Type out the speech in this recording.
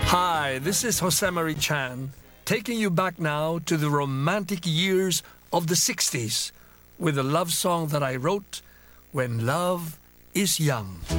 Hi, this is Jose Marie Chan, taking you back now to the romantic years of the 60s with a love song that I wrote when love is young.